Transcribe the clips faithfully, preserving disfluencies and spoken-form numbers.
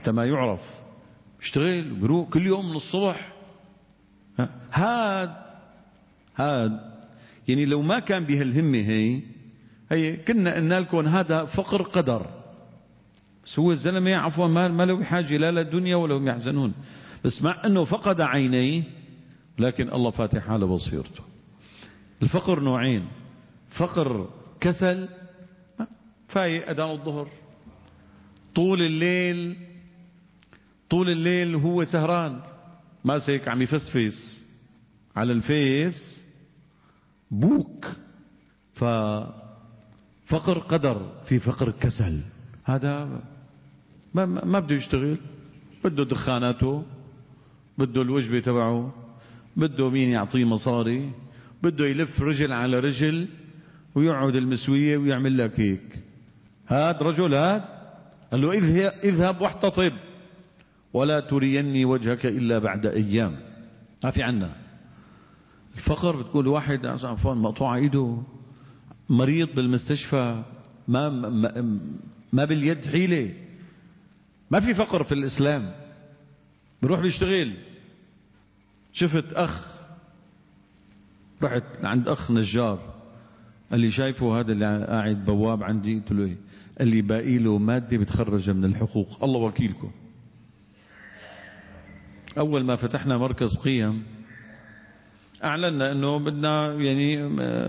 حتى ما يعرف، اشتغل وبروح كل يوم من الصبح. هاد هاد يعني لو ما كان بهالهمة هي هي كنا قلنا لكم هذا فقر قدر. بس هو الزلمة عفوا ما, ما له بحاجة لا للدنيا ولا هم يحزنون، بس مع انه فقد عينيه لكن الله فاتح على بصيرته. الفقر نوعين، فقر كسل، فايق أذان الظهر طول الليل، طول الليل هو سهران ماسك عم يفسفس على الفيس بوك. ففقر قدر في فقر كسل، هذا ما, ما بده يشتغل، بده دخاناته، بده الوجبة تبعه، بده مين يعطيه مصاري، بده يلف رجل على رجل ويقعد المسوية ويعمل لك هيك. هذا رجل هذا قال له اذهب واحتطب ولا تريني وجهك إلا بعد أيام. ما في عنا الفقر. بتقول واحد عفوا مقطوع ايده مريض بالمستشفى، ما, ما, ما باليد حيلة. ما في فقر في الإسلام، بروح بيشتغل. شفت أخ، رحت عند أخ نجار قال لي شايفه هذا اللي قاعد بواب عندي؟ قلت له ايه؟ قال لي باقي له مادة بتخرجها من الحقوق. الله وكيلكم. أول ما فتحنا مركز قيم أعلنا أنه بدنا يعني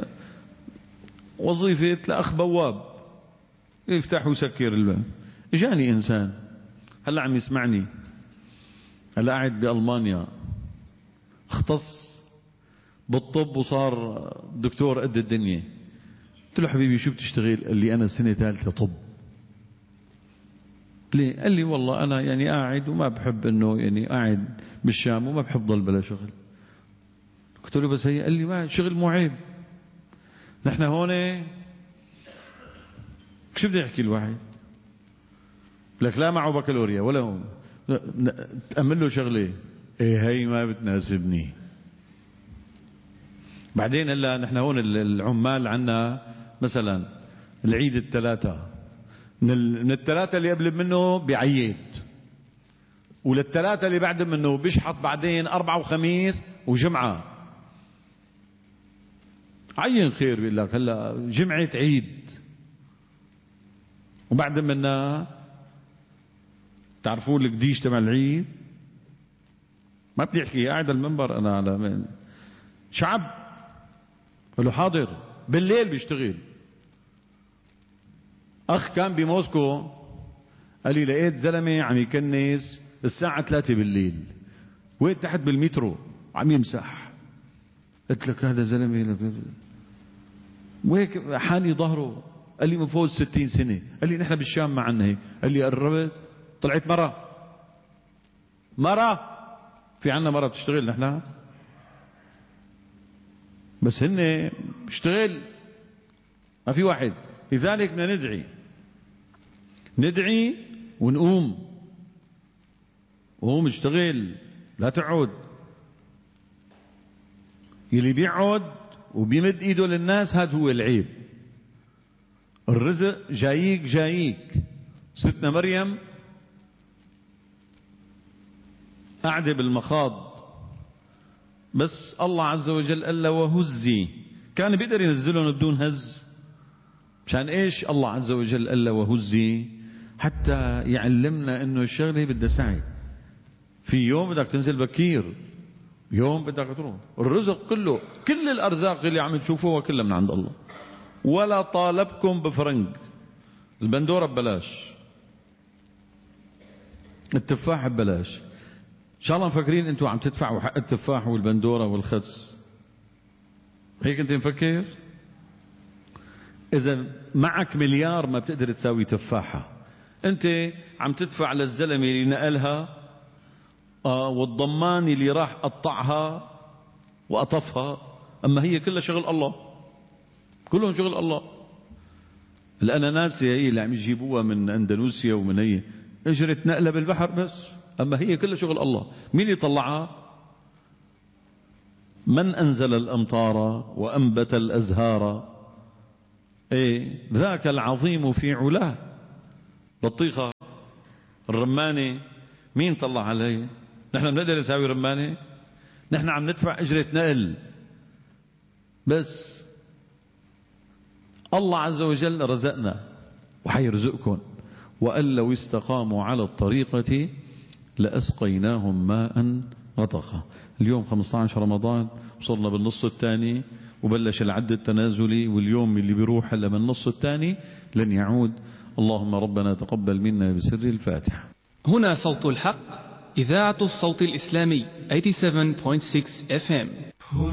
وظيفة لأخ بواب يفتح ويسكر الباب. جاني إنسان هلا عم يسمعني، هلا قاعد بألمانيا، اختص بالطب وصار دكتور قد الدنيا. قلت له حبيبي شو بتشتغل؟ قال لي أنا سنة ثالثة طب. ليه؟ قال لي والله أنا يعني قاعد وما بحب إنه يعني قاعد بالشام وما بحب ضل بلا شغل. قلت له بس هي، قال لي ما شغل مو عيب، نحن هون شو بدي يحكي الواحد؟ لك لا معه بكالوريا ولا هون تأمل له شغله، ايه هي ما بتناسبني. بعدين هلا نحن هون العمال عنا مثلا العيد الثلاثة، من الثلاثة اللي قبل منه بيعيد، وللثلاثة اللي بعد منه بيشحط، بعدين أربعة وخميس وجمعة. عين خير بيقول لك هلا جمعة عيد، وبعد منا تعرفون القديش تبع العيد؟ ما بدي احكي، قاعد المنبر انا على من شعب. قال له حاضر. بالليل بيشتغل. اخ كان بموسكو قال لي لقيت زلمه عم يكنس الساعه ثلاثة بالليل، وين تحت بالمترو عم يمسح. قلت لك هذا زلمه وهيك حالي ظهره. قال لي من فوق الستين سنه. قال لي نحن بالشام ما عنا هيك. قال لي قربت طلعت مره مره في عنا مره بتشتغل نحن، بس هن بيشتغل ما في واحد. لذلك بدنا ندعي ندعي ونقوم وقوم اشتغل، لا تقعد. يلي بيقعد وبيمد ايده للناس هذا هو العيب. الرزق جاييك جاييك. ستنا مريم قاعدة بالمخاض، بس الله عز وجل قال له وهزي. كان بيقدر ينزلهم بدون هز. مشان ايش الله عز وجل قال له وهزي؟ حتى يعلمنا انه الشغله بدها سعي. في يوم بدك تنزل بكير، يوم بدك تروح. الرزق كله، كل الارزاق اللي عم تشوفوها كلها من عند الله. ولا طالبكم بفرنج. البندوره ببلاش، التفاح ببلاش. ان شاء الله مفكرين انتوا عم تدفعوا حق التفاح والبندوره والخس، هيك انت مفكر؟ اذا معك مليار ما بتقدر تساوي تفاحه. انت عم تدفع للزلمه اللي نقلها آه والضمان اللي راح قطعها وقطفها، اما هي كلها شغل الله، كلهم شغل الله. الاناناسيه هي اللي عم يجيبوها من اندونيسيا ومن هي اجرت نقله بالبحر بس، اما هي كلها شغل الله. مين اللي طلعها؟ من انزل الامطار وانبت الازهار، ايه ذاك العظيم في علاه. بطيخه الرمانة مين طلع عليه؟ نحن بنقدر نساوي رمانة؟ نحن عم ندفع أجرة نقل بس. الله عز وجل رزقنا وحيرزقكم، وأن لو استقاموا على الطريقة لأسقيناهم ماء غدقا. اليوم خمسة عشر رمضان، وصلنا بالنص الثاني وبلش العد التنازلي، واليوم اللي بيروح هلا من النص الثاني لن يعود. اللهم ربنا تقبل منا بسر الفاتحة. هنا صوت الحق، إذاعة الصوت الإسلامي ثمانية وثمانين فاصلة ستة إف إم.